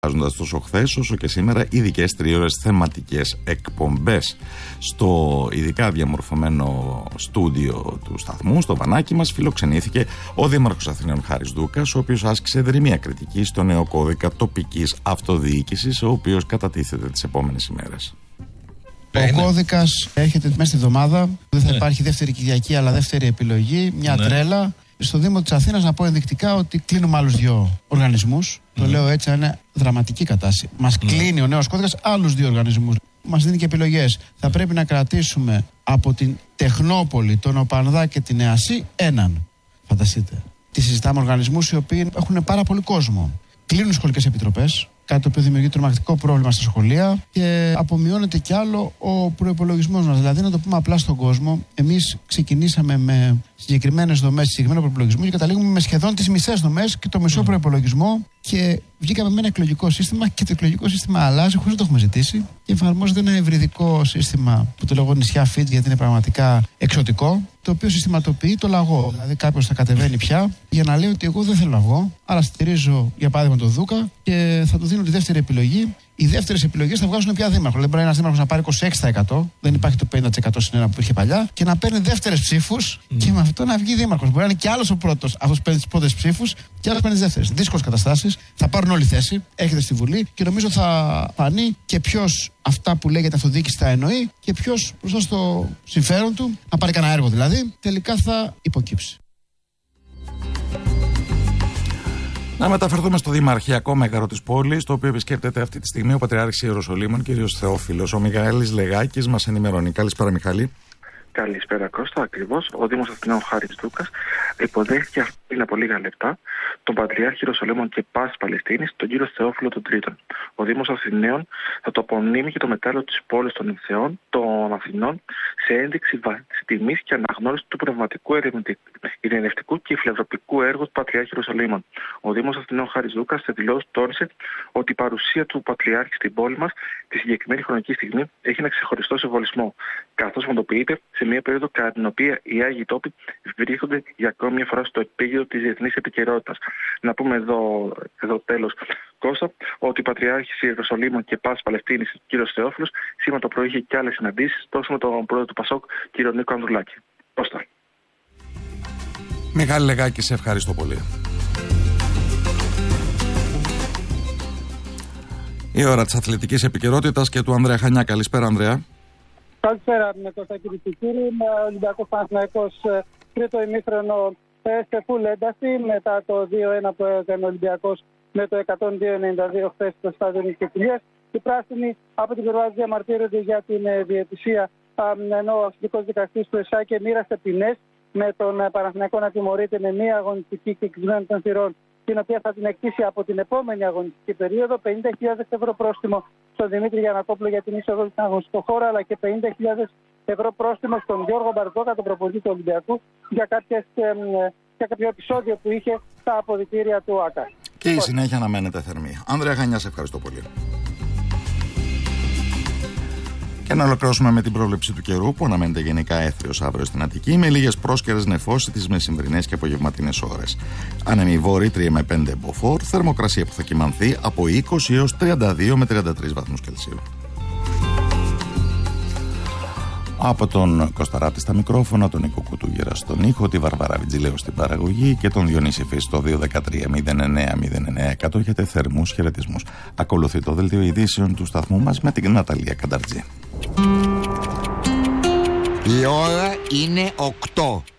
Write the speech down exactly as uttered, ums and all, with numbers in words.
βάζοντας τόσο χθες όσο και σήμερα ειδικές τριώρες θεματικές εκπομπές. Στο ειδικά διαμορφωμένο στούντιο του σταθμού, στο βανάκι μας, φιλοξενήθηκε ο Δήμαρχος Αθηναίων Χάρης Δούκας, ο οποίος άσκησε δρυμία κριτική στο νέο κώδικα τοπικής αυτοδιοίκησης, ο οποίος κατατίθεται τις επόμενες ημέρες. Ο κώδικας έρχεται μέσα στη εβδομάδα. Δεν θα ναι. υπάρχει δεύτερη Κυριακή, αλλά δεύτερη επιλογή. Μια ναι. τρέλα. Στο Δήμο της Αθήνας να πω ενδεικτικά ότι κλείνουμε άλλους δύο οργανισμούς. Mm. Το λέω έτσι, είναι δραματική κατάσταση. Μας mm. κλείνει ο νέος κώδικας άλλους δύο οργανισμούς. Μας δίνει και επιλογές. Θα πρέπει να κρατήσουμε από την Τεχνόπολη, τον Οπανδά και την ΕΑΣΥ έναν. Φανταστείτε. Τι συζητάμε οργανισμούς οι οποίοι έχουν πάρα πολύ κόσμο. Κλείνουν σχολικές επιτροπές. Κάτι το οποίο δημιουργεί τρομακτικό πρόβλημα στα σχολεία και απομειώνεται κι άλλο ο προϋπολογισμός μας. Δηλαδή, να το πούμε απλά στον κόσμο, εμείς ξεκινήσαμε με συγκεκριμένες δομές, συγκεκριμένο προϋπολογισμό και καταλήγουμε με σχεδόν τις μισές δομές και το μισό mm. προϋπολογισμό. Και βγήκαμε με ένα εκλογικό σύστημα και το εκλογικό σύστημα αλλάζει χωρίς να το έχουμε ζητήσει. Και εφαρμόζεται ένα ευρυδικό σύστημα που το λέγω νησιά Φιτζ, γιατί είναι πραγματικά εξωτικό, το οποίο συστηματοποιεί το λαγό. Δηλαδή, κάποιος θα κατεβαίνει πια για να λέει ότι εγώ δεν θέλω να βγω, αλλά στηρίζω για παράδειγμα τον Δούκα και θα του δίνω τη δεύτερη επιλογή. Οι δεύτερες επιλογές θα βγάζουν πια δήμαρχο. Δεν μπορεί ένας δήμαρχος να πάρει είκοσι έξι τοις εκατό, δεν υπάρχει το πενήντα τοις εκατό συν ένα που είχε παλιά, και να παίρνει δεύτερες ψήφους mm. και με αυτό να βγει δήμαρχος. Μπορεί να είναι και άλλος ο πρώτος, αυτός παίρνει τις πρώτες ψήφους και άλλος παίρνει τις δεύτερες. Δύσκολες καταστάσεις, θα πάρουν όλη θέση, έρχεται στη Βουλή και νομίζω θα φανεί και ποιος αυτά που λέγεται αυτοδιοίκηση θα εννοεί και ποιος μπροστά στο συμφέρον του, να πάρει κανένα έργο δηλαδή, τελικά θα υποκύψει. Να μεταφερθούμε στο Δημαρχιακό Μέγαρο της πόλης, το οποίο επισκέπτεται αυτή τη στιγμή ο Πατριάρχης Ιεροσολύμων, κ. Θεόφιλος. Ο Μιχαήλης Λεγάκης μας ενημερώνει. Καλησπέρα, Μιχάλη. Καλησπέρα, Κώστα. Ακριβώς. Ο Δήμος Αθηναίων Χάρης Δούκας υποδέχθηκε πριν από λίγα λεπτά τον Πατριάρχη Ιεροσολύμων και Πάσης Παλαιστίνης, τον κύριο Θεόφιλο τον Τρίτον. Ο Δήμος Αθηναίων θα το απονείμει και το μετάλλιο της πόλης των Θεών των Αθηνών σε ένδειξη τιμής και αναγνώριση του πνευματικού, ειρηνευτικού και φιλανθρωπικού έργου του Πατριάρχη Ιεροσολύμων. Ο Δήμος Αθηναίων Χάρης Δούκας σε δηλώσεις τόνισε ότι η παρουσία του Πατριάρχη στην πόλη μας τη συγκεκριμένη χρονική στιγμή έχει ένα ξεχωριστό συμβολισμό, καθώς μοντοποιείται σε μια περίοδο κατά την οποία οι Άγιοι τόποι βρίσκονται για ακόμη μια φορά στο επίκεντρο της διεθνής επικαιρότητας. Να πούμε εδώ, εδώ τέλος, Κώστα, ότι ο Πατριάρχης Ιεροσολύμων και Πάσης Παλαιστίνης, κ. Θεόφιλος, σήμερα το πρωί είχε και άλλες συναντήσεις, τόσο με τον πρόεδρο του Πασόκ, κ. Νίκο Ανδρουλάκη. Κώστα. Μιχάλη Λεγάκη, σε ευχαριστώ πολύ. Η ώρα της αθλητικής επικαιρότητας και του Ανδρέα Χανιά. Καλησπέρα, Ανδρέα. Καλησπέρα, με το κύριε και κύριοι. Ολυμπιακός Παναθηναϊκός τρίτο ημίχρονο σε full ένταση μετά το δύο ένα που έκανε ο Ολυμπιακός με το εκατόν δύο ενενήντα δύο χθες στο στάδιο Νίκης Κεφυλιάς. Οι πράσινοι από την Κροατία διαμαρτύρονται για την διαιτησία, ενώ ο αστυνομικός δικαστής του ΕΣΑΚΕ μοίρασε ποινές με τον Παναθηναϊκό να τιμωρείται με μία αγωνιστική και κλεισμένων των θυρών, την οποία θα την εκτίσει από την επόμενη αγωνιστική περίοδο. πενήντα χιλιάδες ευρώ πρόστιμο στον Δημήτρη Γιαννακόπουλο για την είσοδο στην αγωνιστικό χώρο, αλλά και πενήντα χιλιάδες ευρώ πρόστιμο στον Γιώργο Μπαρτζόκα, τον προπονητή του Ολυμπιακού, για, κάποιες, για κάποιο επεισόδιο που είχε στα αποδυτήρια του ΆΚΑ. Και η συνέχεια αναμένεται θερμή. Ανδρέα Χανιά, σε ευχαριστώ πολύ. Και να ολοκληρώσουμε με την πρόβλεψη του καιρού που αναμένεται γενικά έθριος αύριο στην Αττική, με λίγες πρόσκαιρες νεφώσεις τις μεσημβρινές και απογευματινές ώρες. Άνεμοι βόρειοι τρία με πέντε μποφόρ, θερμοκρασία που θα κυμανθεί από είκοσι έως τριάντα δύο με τριάντα τρεις βαθμούς Κελσίου. Από τον Κωσταράτη στα μικρόφωνα, τον Νίκο Κουτούγερα στον ήχο, τη Βαρβάρα Βιτζιλέου στην παραγωγή και τον Διονύση Φύση στο δύο ένα τρία μηδέν εννέα μηδέν εννέα εκατό. Έχετε θερμούς χαιρετισμούς. Ακολουθεί το δελτίο ειδήσεων του σταθμού μας με την Ναταλία Κανταρτζή. Η ώρα είναι οκτώ.